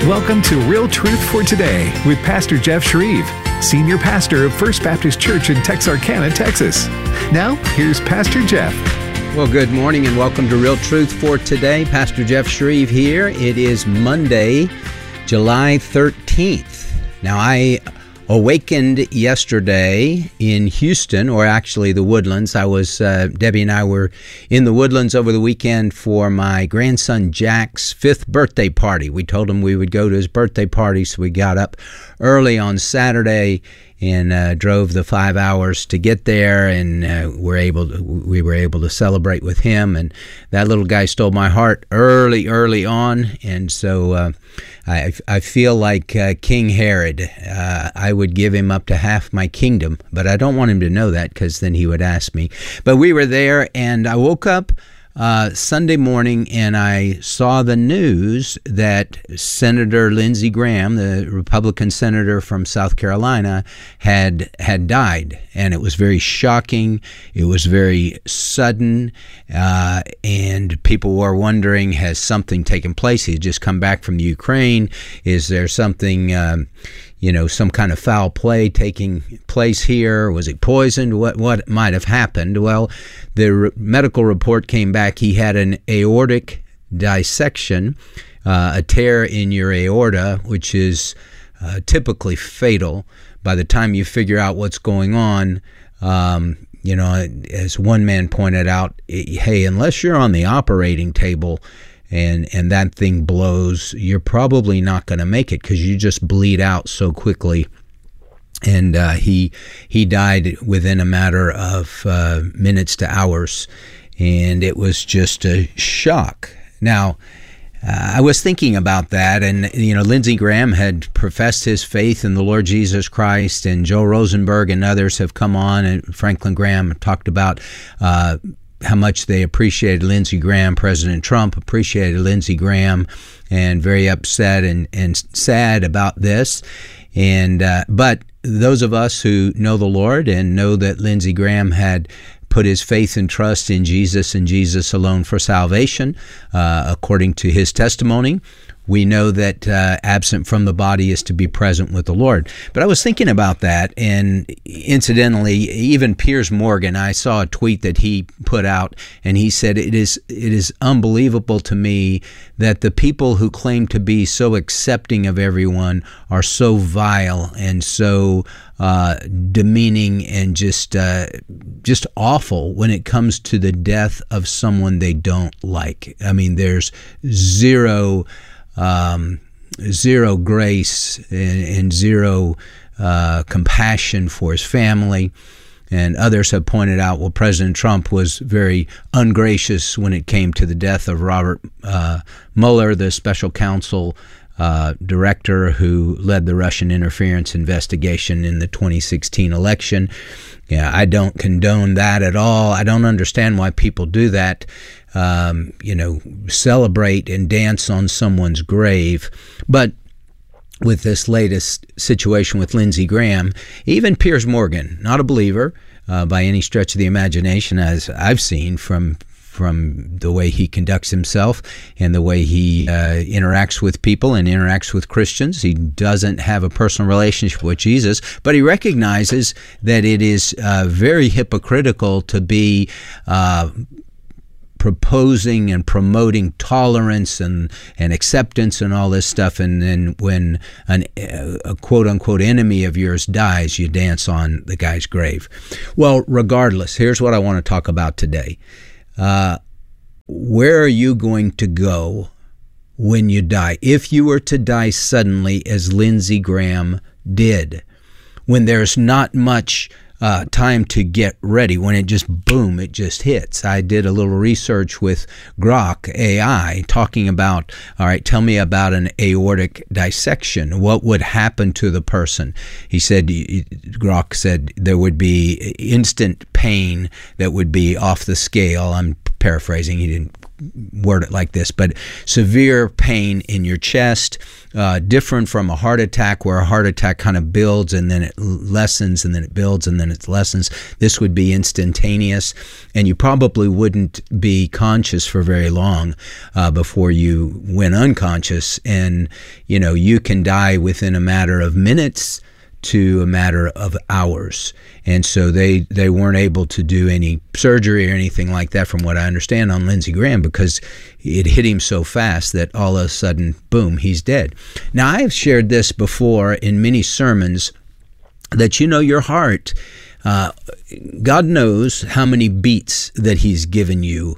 Welcome to Real Truth for Today with Pastor Jeff Shreve, Senior Pastor of First Baptist Church in Texarkana, Texas. Now, here's Pastor Jeff. Well, good morning and welcome to Real Truth for Today. Pastor Jeff Shreve here. It is Monday, July 13th. Now, I awakened yesterday in Houston, or actually the Woodlands. Debbie and I were in the Woodlands over the weekend for my grandson Jack's 5th birthday party. We told him we would go to his birthday party, so we got up early on Saturday and drove the 5 hours to get there, and we were able to celebrate with him. And that little guy stole my heart early on, and so I feel like King Herod. I would give him up to half my kingdom, but I don't want him to know that because then he would ask me. But we were there, and I woke up Sunday morning, and I saw the news that Senator Lindsey Graham, the Republican senator from South Carolina, had died. And it was very shocking. It was very sudden. And people were wondering, has something taken place? He had just come back from the Ukraine. Is there something, some kind of foul play taking place here? Was he poisoned? What might have happened? Well, the medical report came back. He had an aortic dissection, a tear in your aorta, which is typically fatal. By the time you figure out what's going on, as one man pointed out, hey, unless you're on the operating table and that thing blows, you're probably not going to make it because you just bleed out so quickly. And he died within a matter of minutes to hours, and it was just a shock. Now, I was thinking about that, and Lindsey Graham had professed his faith in the Lord Jesus Christ, and Joe Rosenberg and others have come on, and Franklin Graham talked about how much they appreciated Lindsey Graham. President Trump appreciated Lindsey Graham, and very upset and sad about this. And but those of us who know the Lord and know that Lindsey Graham had put his faith and trust in Jesus and Jesus alone for salvation, according to his testimony, we know that absent from the body is to be present with the Lord. But I was thinking about that, and incidentally, even Piers Morgan, I saw a tweet that he put out, and he said, it is unbelievable to me that the people who claim to be so accepting of everyone are so vile and so demeaning and just awful when it comes to the death of someone they don't like. I mean, there's zero grace and zero compassion for his family. And others have pointed out, well, President Trump was very ungracious when it came to the death of Robert Mueller, the special counsel director who led the Russian interference investigation in the 2016 election. Yeah, I don't condone that at all. I don't understand why people do that. Celebrate and dance on someone's grave. But with this latest situation with Lindsey Graham, even Piers Morgan, not a believer by any stretch of the imagination, as I've seen from the way he conducts himself and the way he interacts with people and interacts with Christians. He doesn't have a personal relationship with Jesus, but he recognizes that it is very hypocritical to be proposing and promoting tolerance and acceptance and all this stuff, and then when a quote-unquote enemy of yours dies, you dance on the guy's grave. Well, regardless, here's what I want to talk about today. Where are you going to go when you die? If you were to die suddenly, as Lindsey Graham did, when there's not much time to get ready, when it just hits. I did a little research with Grok AI talking about, all right, tell me about an aortic dissection. What would happen to the person? Grok said there would be instant pain that would be off the scale. I'm paraphrasing. He didn't word it like this, but severe pain in your chest, different from a heart attack, where a heart attack kind of builds and then it lessens and then it builds and then it lessens. This would be instantaneous, and you probably wouldn't be conscious for very long before you went unconscious. And, you can die within a matter of minutes to a matter of hours. And so they weren't able to do any surgery or anything like that, from what I understand, on Lindsey Graham, because it hit him so fast that all of a sudden, boom, he's dead. Now, I have shared this before in many sermons, that your heart, God knows how many beats that he's given you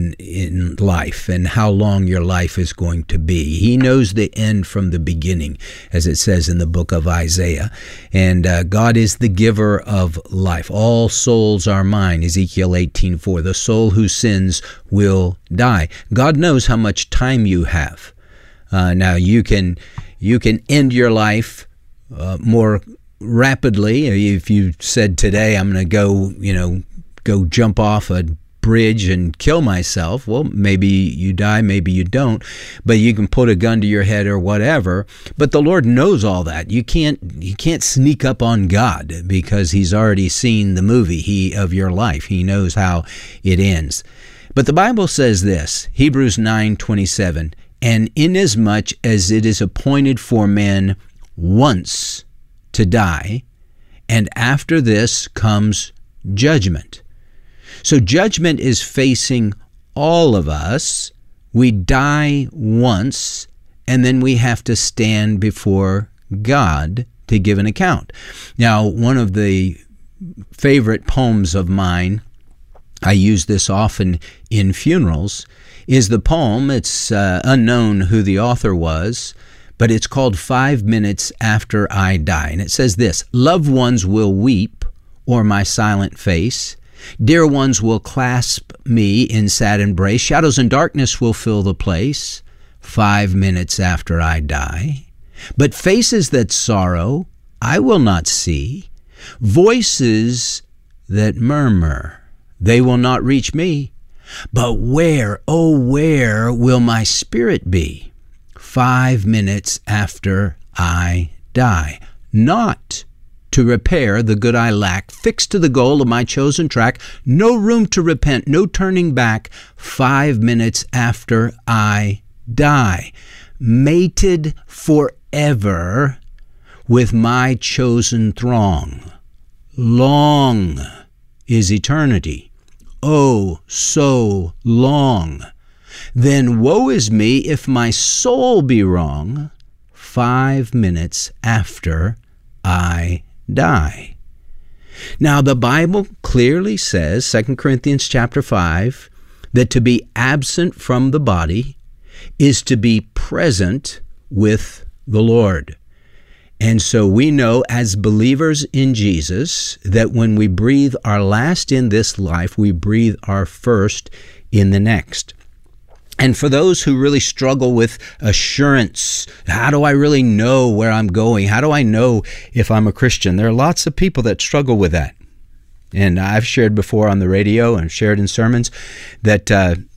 in life and how long your life is going to be. He knows the end from the beginning, as it says in the book of Isaiah. And God is the giver of life. All souls are mine, Ezekiel 18:4. The soul who sins will die. God knows how much time you have. Now, you can end your life more rapidly. If you said today, I'm going to go jump off a bridge and kill myself, well, maybe you die, maybe you don't, but you can put a gun to your head or whatever. But the Lord knows all that. You can't sneak up on God, because he's already seen the movie of your life. He knows how it ends. But the Bible says this, Hebrews 9:27, and inasmuch as it is appointed for men once to die, and after this comes judgment. So judgment is facing all of us. We die once, and then we have to stand before God to give an account. Now, one of the favorite poems of mine, I use this often in funerals, is the poem. It's unknown who the author was, but it's called 5 Minutes After I Die. And it says this: loved ones will weep o'er my silent face. Dear ones will clasp me in sad embrace. Shadows and darkness will fill the place 5 minutes after I die. But faces that sorrow I will not see. Voices that murmur, they will not reach me. But where, oh where will my spirit be 5 minutes after I die? Not to repair the good I lack, fixed to the goal of my chosen track, no room to repent, no turning back, 5 minutes after I die, mated forever with my chosen throng. Long is eternity, oh, so long. Then woe is me if my soul be wrong 5 minutes after I die. Now, the Bible clearly says, 2 Corinthians chapter 5, that to be absent from the body is to be present with the Lord. And so we know as believers in Jesus that when we breathe our last in this life, we breathe our first in the next. And for those who really struggle with assurance, how do I really know where I'm going? How do I know if I'm a Christian? There are lots of people that struggle with that. And I've shared before on the radio and shared in sermons that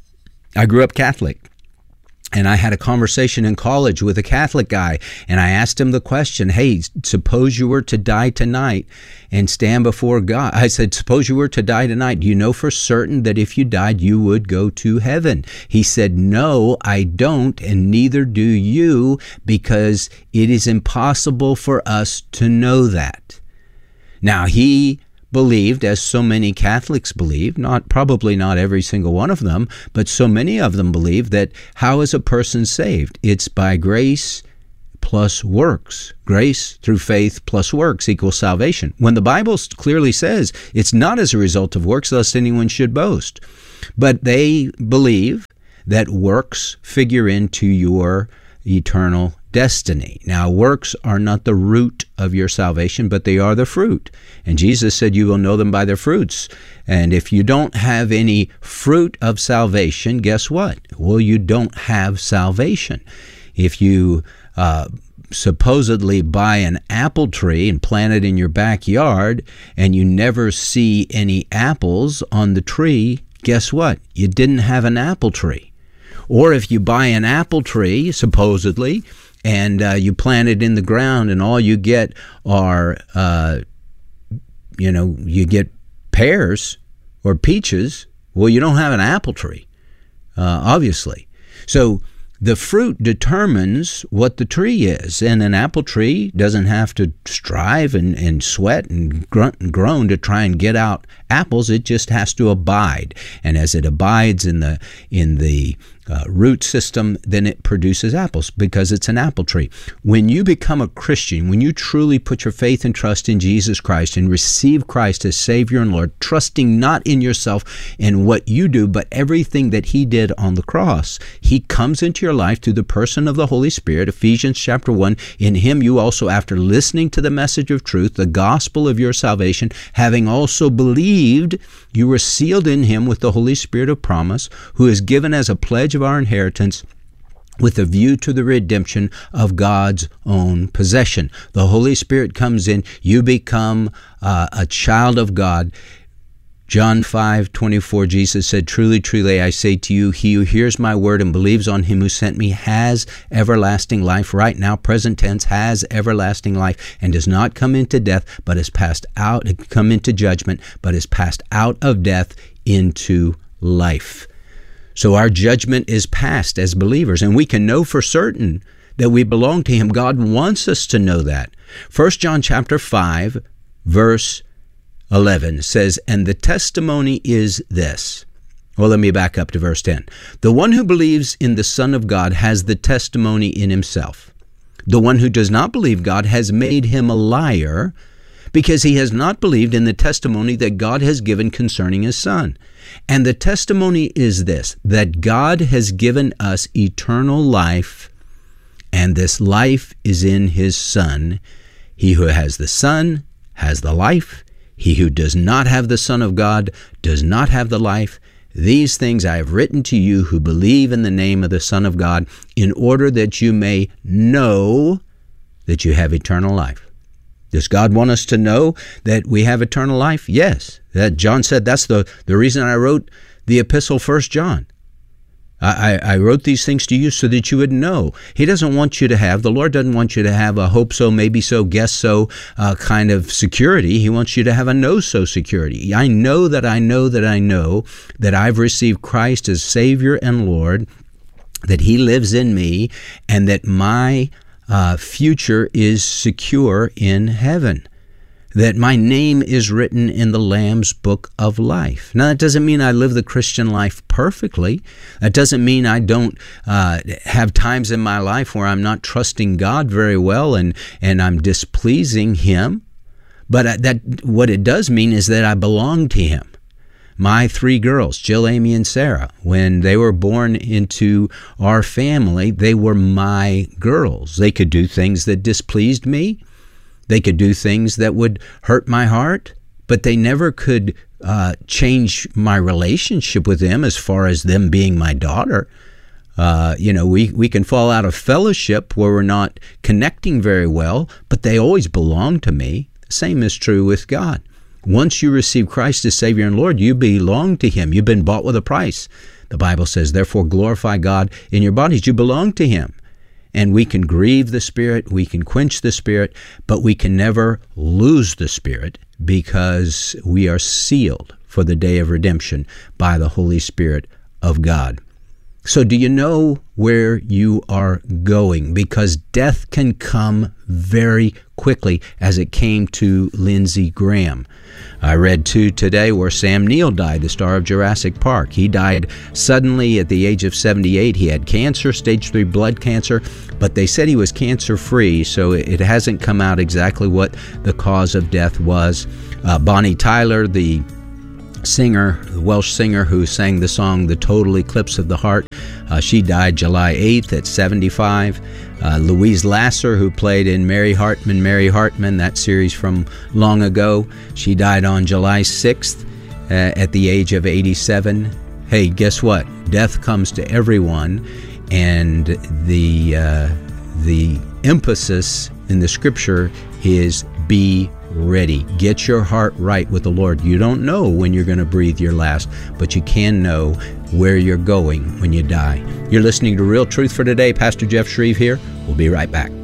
I grew up Catholic. And I had a conversation in college with a Catholic guy, and I asked him the question, hey, suppose you were to die tonight and stand before God. I said, suppose you were to die tonight. Do you know for certain that if you died, you would go to heaven? He said, no, I don't, and neither do you, because it is impossible for us to know that. Now, he believed, as so many Catholics believe, probably not every single one of them, but so many of them believe that how is a person saved? It's by grace plus works. Grace through faith plus works equals salvation. When the Bible clearly says it's not as a result of works, lest anyone should boast. But they believe that works figure into your eternal destiny. Now, works are not the root of your salvation, but they are the fruit. And Jesus said, you will know them by their fruits. And if you don't have any fruit of salvation, guess what? Well, you don't have salvation. If you supposedly buy an apple tree and plant it in your backyard and you never see any apples on the tree, guess what? You didn't have an apple tree. Or if you buy an apple tree, supposedly, and you plant it in the ground, and all you get are, you get pears or peaches, well, you don't have an apple tree, obviously. So the fruit determines what the tree is, and an apple tree doesn't have to strive and sweat and grunt and groan to try and get out apples. It just has to abide, and as it abides in the root system, then it produces apples because it's an apple tree. When you become a Christian, when you truly put your faith and trust in Jesus Christ and receive Christ as Savior and Lord, trusting not in yourself and what you do, but everything that He did on the cross, He comes into your life through the person of the Holy Spirit. Ephesians chapter 1, in Him you also, after listening to the message of truth, the gospel of your salvation, having also believed, you were sealed in Him with the Holy Spirit of promise, who is given as a pledge of our inheritance with a view to the redemption of God's own possession. The Holy Spirit comes in, you become a child of God. John 5:24, Jesus said, "Truly, truly, I say to you, he who hears my word and believes on Him who sent me has everlasting life." Right now, present tense, has everlasting life, and does not come into death, but is come into judgment, but is passed out of death into life. So our judgment is passed as believers, and we can know for certain that we belong to Him. God wants us to know that. 1 John chapter 5, verse 11 says, "And the testimony is this." Well, let me back up to verse 10. "The one who believes in the Son of God has the testimony in himself. The one who does not believe God has made him a liar, because he has not believed in the testimony that God has given concerning His Son. And the testimony is this, that God has given us eternal life, and this life is in His Son. He who has the Son has the life. He who does not have the Son of God does not have the life. These things I have written to you who believe in the name of the Son of God, in order that you may know that you have eternal life." Does God want us to know that we have eternal life? Yes. That John said that's the reason I wrote the epistle 1 John. I wrote these things to you so that you would know. He doesn't want you to have, the Lord doesn't want you to have a hope so, maybe so, guess so kind of security. He wants you to have a know so security. I know that I know that I know that I've received Christ as Savior and Lord, that He lives in me, and that my future is secure in heaven, that my name is written in the Lamb's book of life. Now, that doesn't mean I live the Christian life perfectly. That doesn't mean I don't have times in my life where I'm not trusting God very well and I'm displeasing Him. But what it does mean is that I belong to Him. My 3 girls, Jill, Amy, and Sarah, when they were born into our family, they were my girls. They could do things that displeased me. They could do things that would hurt my heart, but they never could change my relationship with them as far as them being my daughter. We can fall out of fellowship where we're not connecting very well, but they always belong to me. The same is true with God. Once you receive Christ as Savior and Lord, you belong to Him. You've been bought with a price. The Bible says, therefore glorify God in your bodies. You belong to Him. And we can grieve the Spirit, we can quench the Spirit, but we can never lose the Spirit because we are sealed for the day of redemption by the Holy Spirit of God. So do you know where you are going? Because death can come very quickly, as it came to Lindsey Graham. I read too today where Sam Neill died, the star of Jurassic Park. He died suddenly at the age of 78. He had cancer, stage 3 blood cancer, but they said he was cancer-free, so it hasn't come out exactly what the cause of death was. Bonnie Tyler, the singer, the Welsh singer who sang the song The Total Eclipse of the Heart, she died July 8th at 75. Louise Lasser, who played in Mary Hartman, that series from long ago, she died on July 6th at the age of 87. Hey, guess what? Death comes to everyone, and the emphasis in the Scripture is be ready. Get your heart right with the Lord. You don't know when you're going to breathe your last, but you can know where you're going when you die. You're listening to Real Truth for Today. Pastor Jeff Shreve here We'll be right back.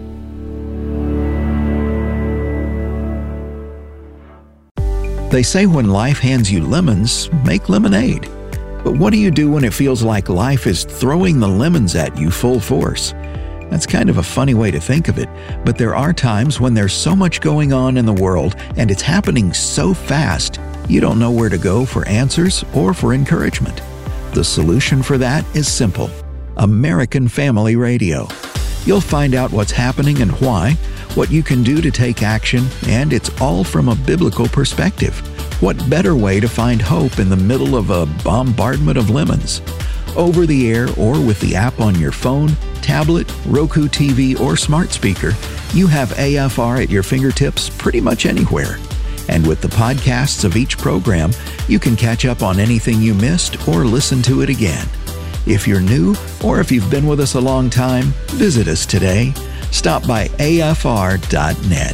They say when life hands you lemons, make lemonade. But what do you do when it feels like life is throwing the lemons at you full force? That's kind of a funny way to think of it, but there are times when there's so much going on in the world and it's happening so fast, you don't know where to go for answers or for encouragement. The solution for that is simple: American Family Radio. You'll find out what's happening and why, what you can do to take action, and it's all from a biblical perspective. What better way to find hope in the middle of a bombardment of lemons? Over the air or with the app on your phone, tablet, Roku TV, or smart speaker, you have AFR at your fingertips pretty much anywhere. And with the podcasts of each program, you can catch up on anything you missed or listen to it again. If you're new, or if you've been with us a long time, visit us today. Stop by afr.net.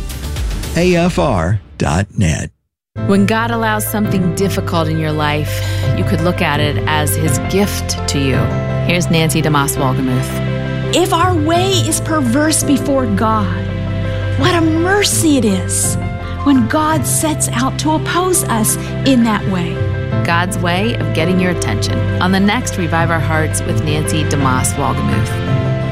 afr.net. When God allows something difficult in your life, you could look at it as His gift to you. Here's Nancy DeMoss Wolgemuth. If our way is perverse before God, what a mercy it is when God sets out to oppose us in that way. God's way of getting your attention on the next Revive Our Hearts with Nancy DeMoss Wolgemuth.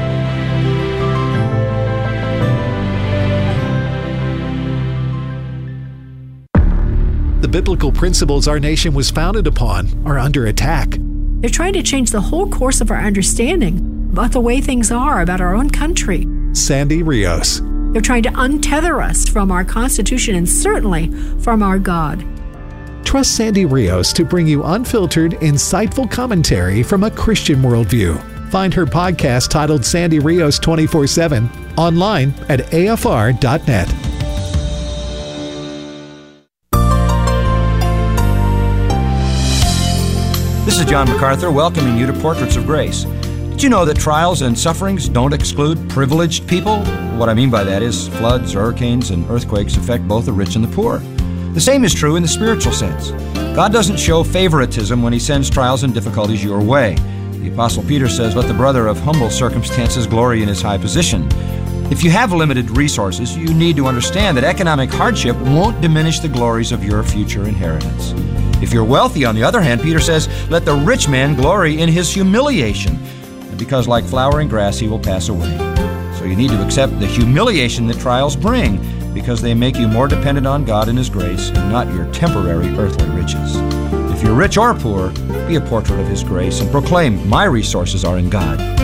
The biblical principles our nation was founded upon are under attack. They're trying to change the whole course of our understanding about the way things are about our own country. Sandy Rios. They're trying to untether us from our Constitution and certainly from our God. Trust Sandy Rios to bring you unfiltered, insightful commentary from a Christian worldview. Find her podcast titled Sandy Rios 24/7 online at afr.net. This is John MacArthur welcoming you to Portraits of Grace. Did you know that trials and sufferings don't exclude privileged people? What I mean by that is floods, hurricanes, and earthquakes affect both the rich and the poor. The same is true in the spiritual sense. God doesn't show favoritism when He sends trials and difficulties your way. The Apostle Peter says, "Let the brother of humble circumstances glory in his high position." If you have limited resources, you need to understand that economic hardship won't diminish the glories of your future inheritance. If you're wealthy, on the other hand, Peter says, "Let the rich man glory in his humiliation, because like flowering grass he will pass away." So you need to accept the humiliation that trials bring, because they make you more dependent on God and His grace and not your temporary earthly riches. If you're rich or poor, be a portrait of His grace and proclaim, "My resources are in God."